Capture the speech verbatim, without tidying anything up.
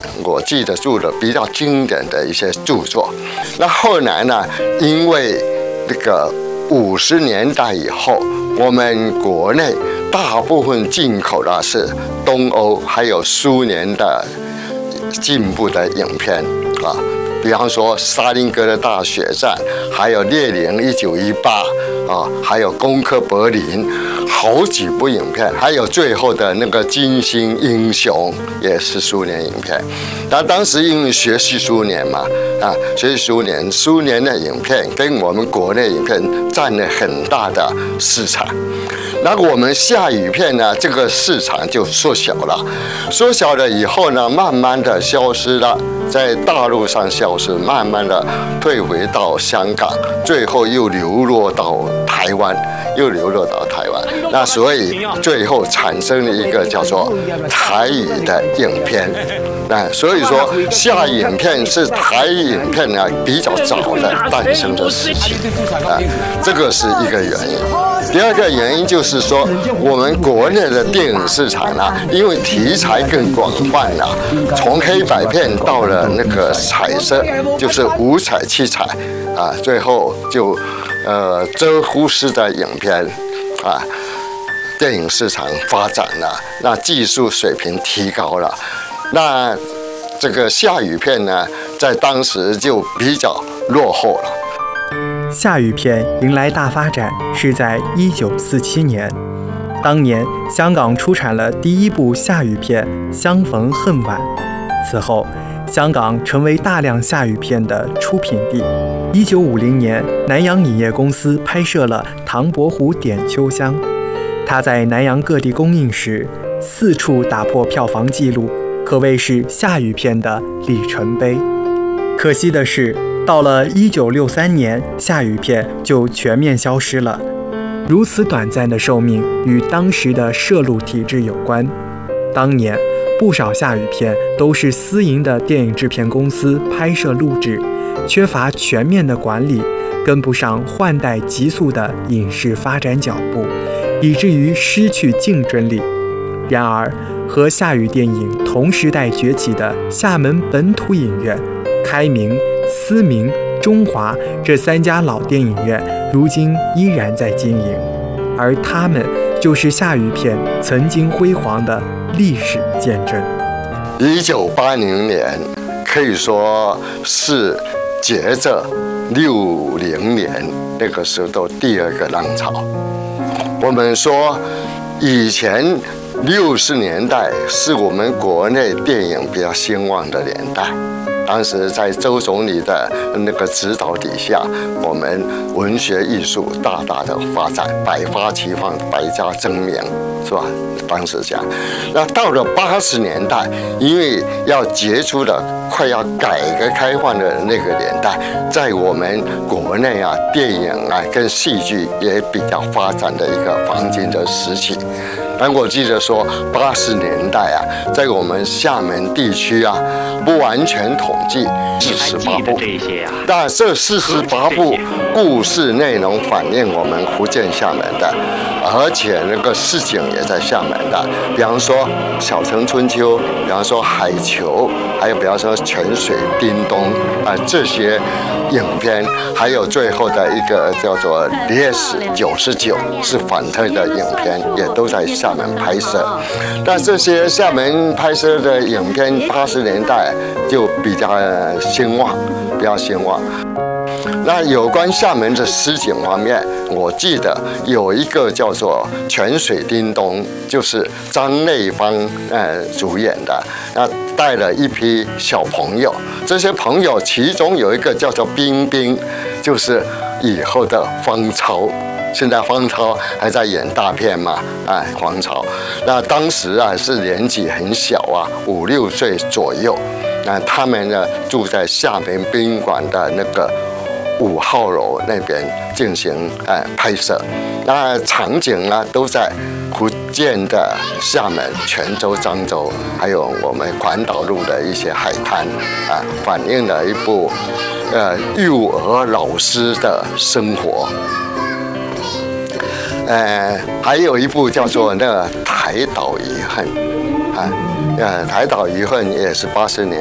我记得住的比较经典的一些著作。那后来呢，因为这个五十年代以后，我们国内大部分进口的是东欧还有苏联的进步的影片啊，比方说沙林格的大血战，还有列宁一九一八啊，还有攻克柏林，好几部影片，还有最后的那个金星英雄也是苏联影片。那当时因为学习苏联嘛，啊，学习苏联，苏联的影片跟我们国内影片占了很大的市场。那我们下雨片呢，这个市场就缩小了，缩小了以后呢，慢慢的消失了，在大陆上消失，慢慢的退回到香港，最后又流落到台湾，又流落到台湾。那所以最后产生了一个叫做台语的影片。那所以说，下影片是台语影片呢比较早的诞生的事情啊，这个是一个原因。第二个原因就是说，我们国内的电影市场啊，因为题材更广泛了，从黑白片到了那个彩色，就是五彩七彩啊，最后就呃遮忽视的影片啊，电影市场发展了，那技术水平提高了，那这个下雨片呢，在当时就比较落后了。 下雨片迎来大发展是在一九四七年，当年香港出产了第一部下雨片《相逢恨晚》，此后香港成为大量下雨片的出品地。一九五零年，南洋影业公司拍摄了《唐伯虎点秋香》，它在南洋各地公映时，四处打破票房纪录，可谓是下雨片的里程碑。可惜的是，到了一九六三年，下雨片就全面消失了。如此短暂的寿命与当时的摄录体制有关。当年不少下雨片都是私营的电影制片公司拍摄录制，缺乏全面的管理，跟不上换代急速的影视发展脚步，以至于失去竞争力。然而，和下雨电影同时代崛起的厦门本土影院、开明、思明、中华这三家老电影院，如今依然在经营，而他们就是下雨片曾经辉煌的历史见证。 一九八零年可以说是接着六零年那个时候的第二个浪潮。我们说以前六十年代是我们国内电影比较兴旺的年代，当时在周总理的那个指导底下，我们文学艺术大大的发展，百花齐放，百家争鸣，是吧？当时讲，那到了八十年代，因为要结束了快要改革开放的那个年代，在我们国内啊，电影啊跟戏剧也比较发展的一个黄金的时期。但我记得说，八十年代啊，在我们厦门地区啊，不完全统计四十八部，但这四十八部故事内容反映我们福建厦门的，而且那个市井也在厦门的，比方说《小城春秋》，比方说《海球》，还有比方说《泉水叮咚》啊、呃、这些影片，还有最后的一个叫做《烈士九十九》是反特的影片，也都在厦门拍摄。但这些厦门拍摄的影片，八十年代就比较兴旺，比较兴旺。那有关厦门的实景方面，我记得有一个叫做《泉水叮咚》，就是张内芳呃主演的，那带了一批小朋友，这些朋友其中有一个叫做冰冰，就是以后的方超。现在方超还在演大片嘛？哎，方超，那当时啊是年纪很小啊，五六岁左右。那他们呢住在厦门宾馆的那个五号楼那边进行哎拍摄，那场景呢都在福建的厦门、泉州、漳州，还有我们环岛路的一些海滩啊，反映了一部呃幼儿老师的生活。呃，还有一部叫做那个《台岛遗恨》啊， 呃，台岛遗恨也是八十年